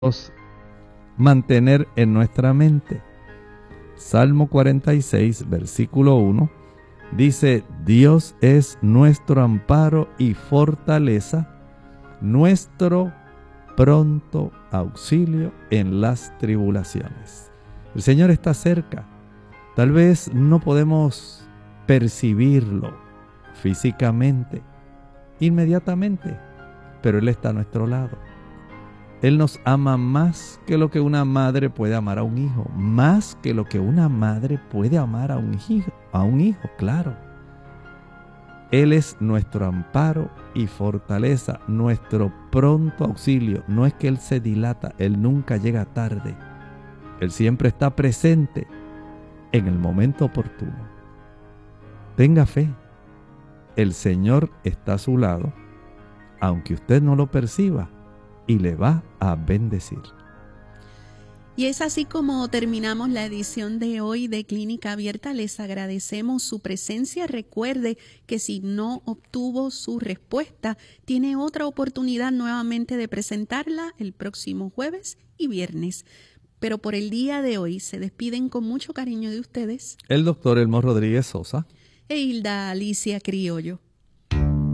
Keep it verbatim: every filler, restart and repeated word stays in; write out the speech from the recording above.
mantener en nuestra mente. Salmo cuarenta y seis, versículo uno, dice: Dios es nuestro amparo y fortaleza, nuestro pronto auxilio en las tribulaciones. El Señor está cerca. Tal vez no podemos percibirlo físicamente, inmediatamente, pero Él está a nuestro lado. Él nos ama más que lo que una madre puede amar a un hijo, más que lo que una madre puede amar a un hijo, a un hijo, claro. Él es nuestro amparo y fortaleza, nuestro pronto auxilio. No es que Él se dilata, Él nunca llega tarde. Él siempre está presente en el momento oportuno. Tenga fe, el Señor está a su lado, aunque usted no lo perciba, y le va a bendecir. Y es así como terminamos la edición de hoy de Clínica Abierta. Les agradecemos su presencia. Recuerde que si no obtuvo su respuesta, tiene otra oportunidad nuevamente de presentarla el próximo jueves y viernes. Pero por el día de hoy se despiden con mucho cariño de ustedes el doctor Elmo Rodríguez Sosa e Hilda Alicia Criollo.